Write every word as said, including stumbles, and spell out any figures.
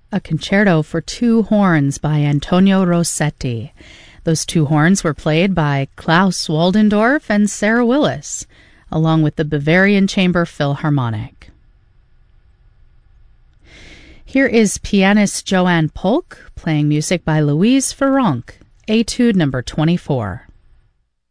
a concerto for two horns by Antonio Rossetti. Those two horns were played by Klaus Waldendorf and Sarah Willis, along with the Bavarian Chamber Philharmonic. Here is pianist Joanne Polk playing music by Louise Farronc, Etude number twenty-four.